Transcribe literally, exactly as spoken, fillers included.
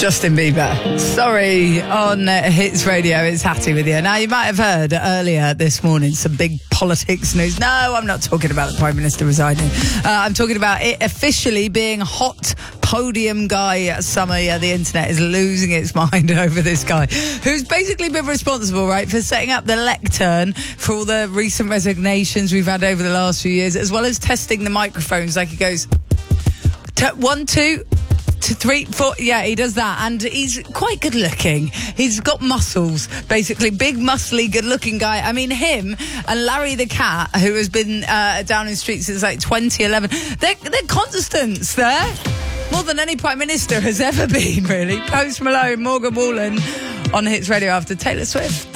Justin Bieber. Sorry, on uh, Hits Radio, it's Hattie with you. Now, you might have heard earlier this morning some big politics news. No, I'm not talking about the Prime Minister resigning. Uh, I'm talking about it officially being hot podium guy summer. Yeah, the internet is losing its mind over this guy, who's basically been responsible, right, for setting up the lectern for all the recent resignations we've had over the last few years, as well as testing the microphones. Like, he goes, one, two... To three, four, yeah, he does that, and he's quite good looking. He's got muscles, basically, big, muscly, good looking guy. I mean, him and Larry the Cat, who has been uh, down in streets since like twenty eleven, they're, they're constants there, more than any Prime Minister has ever been, really. Post Malone, Morgan Wallen on Hits Radio after Taylor Swift.